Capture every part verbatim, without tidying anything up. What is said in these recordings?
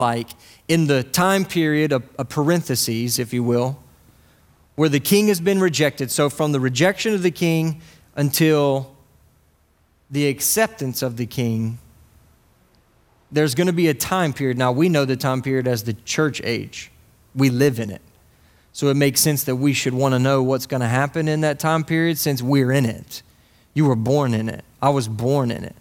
like in the time period, of, of parentheses, if you will, where the king has been rejected. So from the rejection of the king until the acceptance of the king, there's going to be a time period. Now, we know the time period as the church age. We live in it. So it makes sense that we should want to know what's going to happen in that time period since we're in it. You were born in it. I was born in it.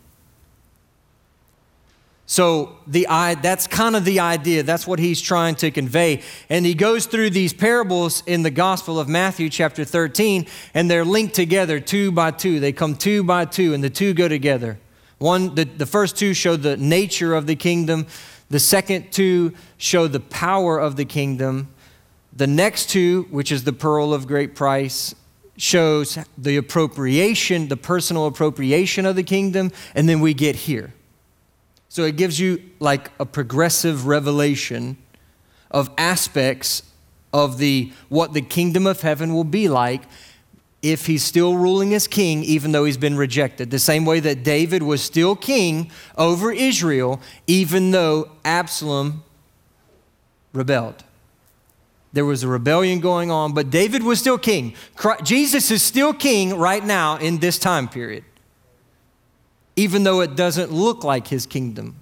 So the I, that's kind of the idea. That's what he's trying to convey. And he goes through these parables in the Gospel of Matthew chapter thirteen, and they're linked together two by two. They come two by two, and the two go together. One, the, the first two show the nature of the kingdom. The second two show the power of the kingdom. The next two, which is the pearl of great price, shows the appropriation, the personal appropriation of the kingdom. And then we get here. So it gives you like a progressive revelation of aspects of the what the kingdom of heaven will be like if he's still ruling as king, even though he's been rejected. The same way that David was still king over Israel, even though Absalom rebelled. There was a rebellion going on, but David was still king. Christ, Jesus is still king right now in this time period, even though it doesn't look like his kingdom.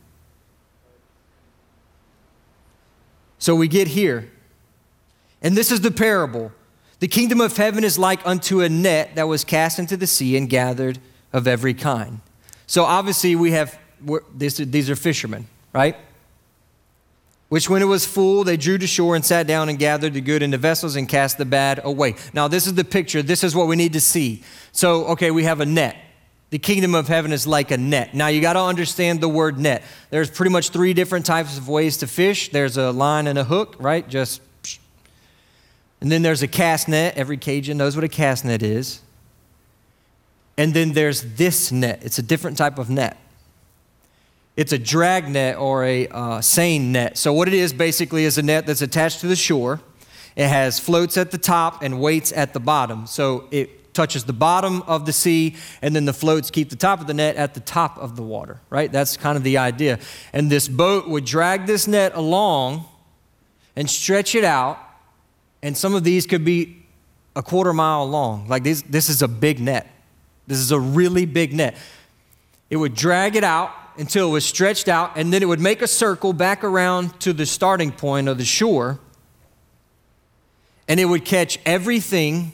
So we get here, and this is the parable. The kingdom of heaven is like unto a net that was cast into the sea and gathered of every kind. So obviously we have, this, these are fishermen, right? Which when it was full, they drew to shore and sat down and gathered the good into vessels and cast the bad away. Now this is the picture. This is what we need to see. So, okay, we have a net. The kingdom of heaven is like a net. Now you got to understand the word net. There's pretty much three different types of ways to fish. There's a line and a hook, right? Just, and then there's a cast net. Every Cajun knows what a cast net is. And then there's this net. It's a different type of net. It's a drag net or a uh, seine net. So what it is basically is a net that's attached to the shore. It has floats at the top and weights at the bottom. So it touches the bottom of the sea, and then the floats keep the top of the net at the top of the water, right? That's kind of the idea. And this boat would drag this net along and stretch it out, and some of these could be a quarter mile long. Like this, this is a big net. This is a really big net. It would drag it out until it was stretched out, and then it would make a circle back around to the starting point of the shore, and it would catch everything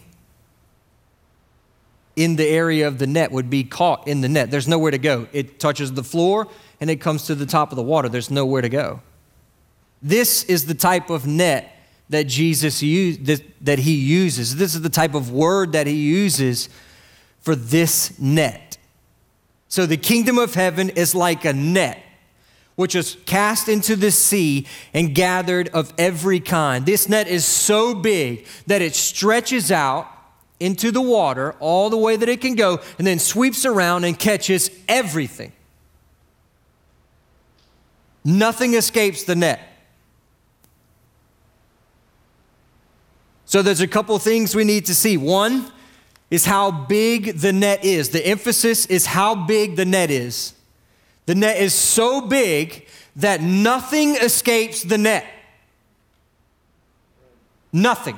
in the area of the net, would be caught in the net. There's nowhere to go. It touches the floor and it comes to the top of the water. There's nowhere to go. This is the type of net that Jesus used, that, that he uses. This is the type of word that he uses for this net. So the kingdom of heaven is like a net, which is cast into the sea and gathered of every kind. This net is so big that it stretches out into the water all the way that it can go, and then sweeps around and catches everything. Nothing escapes the net. So there's a couple things we need to see. One is how big the net is. The emphasis is how big the net is. The net is so big that nothing escapes the net. Nothing.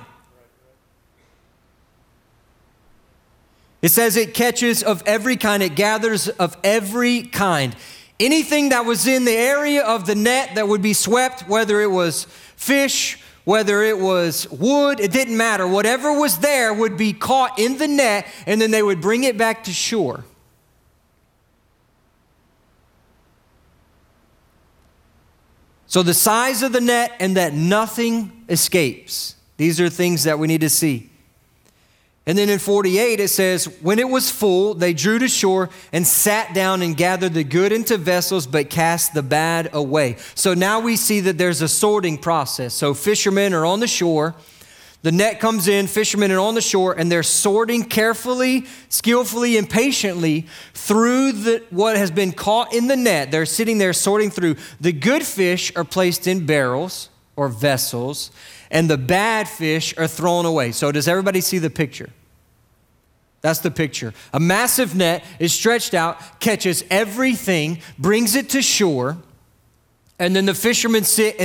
It says it catches of every kind. It gathers of every kind. Anything that was in the area of the net that would be swept, whether it was fish, whether it was wood, it didn't matter. Whatever was there would be caught in the net, and then they would bring it back to shore. So the size of the net and that nothing escapes. These are things that we need to see. And then in forty-eight, it says, when it was full, they drew to shore and sat down and gathered the good into vessels, but cast the bad away. So now we see that there's a sorting process. So fishermen are on the shore. The net comes in, fishermen are on the shore, and they're sorting carefully, skillfully, and patiently through the, what has been caught in the net. They're sitting there sorting through. The good fish are placed in barrels or vessels, and the bad fish are thrown away. So does everybody see the picture? That's the picture. A massive net is stretched out, catches everything, brings it to shore, And then the fishermen sit